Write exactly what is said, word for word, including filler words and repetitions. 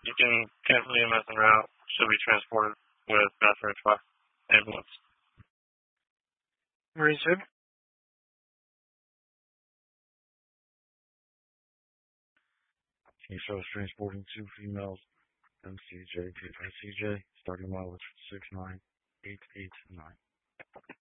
You can cancel the E M S en route. Should be transported with Baton Rouge Fire ambulance. Marine Sid? He shows transporting two females, M C J to S C J, starting mileage six nine eight eight nine.